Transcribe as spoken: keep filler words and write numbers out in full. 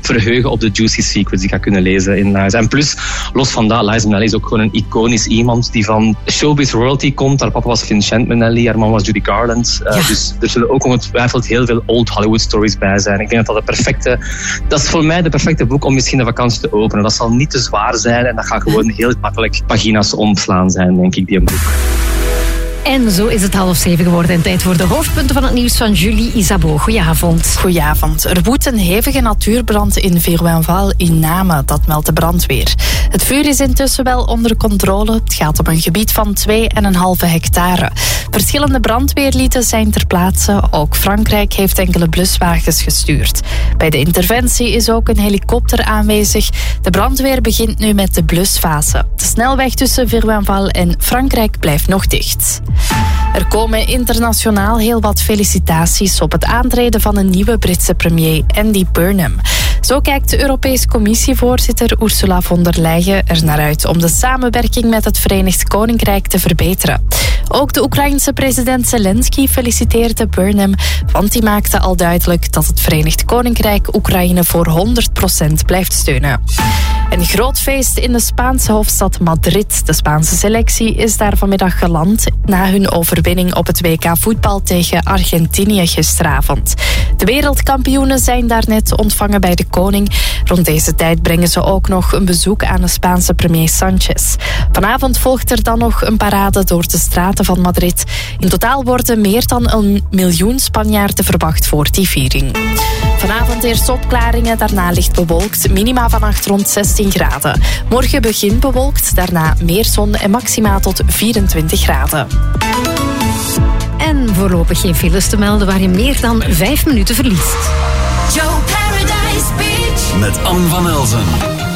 verheugen op de juicy secrets die ik ga kunnen lezen in Liza. En plus, los van dat, Liza Minnelli is ook gewoon een iconisch iemand die van showbiz royalty komt. Haar papa was Vincent Minnelli, haar mama was Judy Garland. Uh, ja. Dus er zullen ook ongetwijfeld heel veel old Hollywood stories bij zijn. Ik denk dat dat de perfecte... Dat is voor mij de perfecte boek om misschien de vakantie te openen. Dat zal niet te zwaar zijn en dat gaat gewoon heel makkelijk pagina's omslaan zijn, denk ik, die een boek. En zo is het half zeven geworden en tijd voor de hoofdpunten van het nieuws van Julie Isabeau. Goedenavond. Goedenavond. Er woedt een hevige natuurbrand in Veruinval in Namen, dat meldt de brandweer. Het vuur is intussen wel onder controle. Het gaat om een gebied van twee komma vijf hectare. Verschillende brandweerlieden zijn ter plaatse. Ook Frankrijk heeft enkele bluswagens gestuurd. Bij de interventie is ook een helikopter aanwezig. De brandweer begint nu met de blusfase. De snelweg tussen Veruinval en Frankrijk blijft nog dicht. Er komen internationaal heel wat felicitaties op het aantreden van een nieuwe Britse premier Andy Burnham. Zo kijkt de Europese Commissievoorzitter Ursula von der Leyen er naar uit om de samenwerking met het Verenigd Koninkrijk te verbeteren. Ook de Oekraïense president Zelensky feliciteerde Burnham, want die maakte al duidelijk dat het Verenigd Koninkrijk Oekraïne voor honderd procent blijft steunen. Een groot feest in de Spaanse hoofdstad Madrid. De Spaanse selectie is daar vanmiddag geland na hun overwinning op het W K voetbal tegen Argentinië gisteravond. De wereldkampioenen zijn daarnet ontvangen bij de koning. Rond deze tijd brengen ze ook nog een bezoek aan de Spaanse premier Sanchez. Vanavond volgt er dan nog een parade door de straten van Madrid. In totaal worden meer dan een miljoen Spanjaarden verwacht voor die viering. Vanavond eerst opklaringen, daarna licht bewolkt. Minima vannacht rond zestien graden. Morgen begint bewolkt, daarna meer zon en maxima tot vierentwintig graden. En voorlopig geen files te melden waar je meer dan vijf minuten verliest. Joe Paradise Beach met Anne van Elzen.